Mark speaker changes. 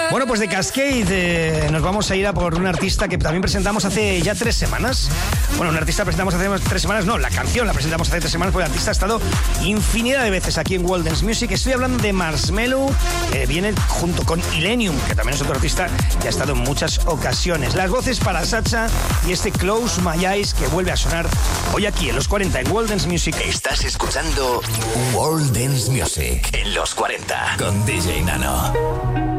Speaker 1: Bueno, pues de Cascade nos vamos a ir a por un artista que también presentamos hace ya 3 semanas. Bueno, un artista presentamos hace 3 semanas, no, la canción la presentamos hace 3 semanas porque el artista ha estado infinidad de veces aquí en World Dance Music. Estoy hablando de Marshmello, viene junto con Illenium, que también es otro artista que ha estado en muchas ocasiones. Las voces para Sacha y este Close My Eyes que vuelve a sonar hoy aquí en los 40 en World Dance Music.
Speaker 2: Estás escuchando World Dance Music en los 40 con DJ Nano.